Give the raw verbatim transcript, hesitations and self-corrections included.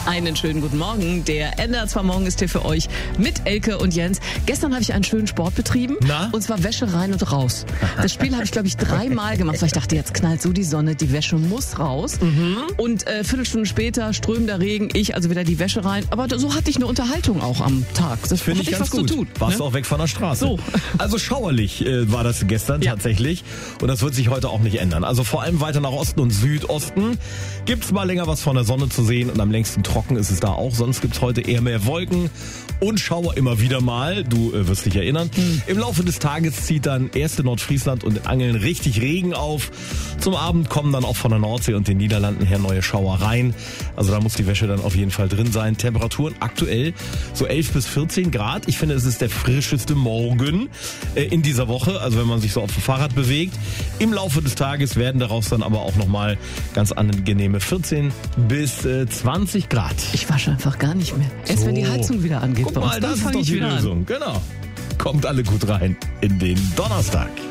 Einen schönen guten Morgen. Der N D R zwei Morgen ist hier für euch mit Elke und Jens. Gestern habe ich einen schönen Sport betrieben. Na? Und zwar Wäsche rein und raus. Das Spiel habe ich, glaube ich, dreimal gemacht, weil ich dachte, jetzt knallt so die Sonne, die Wäsche muss raus. Mhm. Und äh, Viertelstunde später strömender Regen, ich also wieder die Wäsche rein. Aber so hatte ich eine Unterhaltung auch am Tag. Das finde ich ganz was gut. Zu tun, Warst ne? du auch weg von der Straße. So. Also schauerlich äh, war das gestern Ja. tatsächlich. Und das wird sich heute auch nicht ändern. Also vor allem weiter nach Osten und Südosten gibt's mal länger was von der Sonne zu sehen. Und am längsten trocken ist es da auch. Sonst gibt's heute eher mehr Wolken und Schauer immer wieder mal. Du äh, wirst dich erinnern. Hm. Im Laufe des Tages zieht dann erst in Nordfriesland und in Angeln richtig Regen auf. Zum Abend kommen dann auch von der Nordsee und den Niederlanden her neue Schauer rein. Also da muss die Wäsche dann auf jeden Fall drin sein. Temperaturen aktuell so elf bis vierzehn Grad. Ich finde, es ist der frischeste Morgen äh, in dieser Woche. Also wenn man sich so auf dem Fahrrad bewegt. Im Laufe des Tages werden daraus dann aber auch nochmal ganz angenehme vierzehn bis zwanzig Grad. Ich wasche einfach gar nicht mehr. Erst So. wenn die Heizung wieder angeht. Guck bei uns, mal, dann das ist fange doch ich die wieder an. Lösung. Genau. Kommt alle gut rein in den Donnerstag.